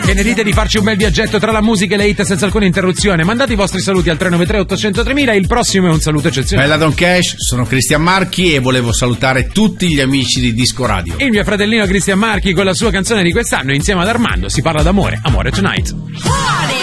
Che ne dite di farci un bel viaggetto tra la musica e le hit senza alcuna interruzione? Mandate i vostri saluti al 393 800 3000. Il prossimo è un saluto eccezionale. Bella Don Cash, sono Cristian Marchi e volevo salutare tutti gli amici di Disco Radio. Il mio fratellino Cristian Marchi con la sua canzone di quest'anno insieme ad Armando si parla d'amore. Amore Tonight.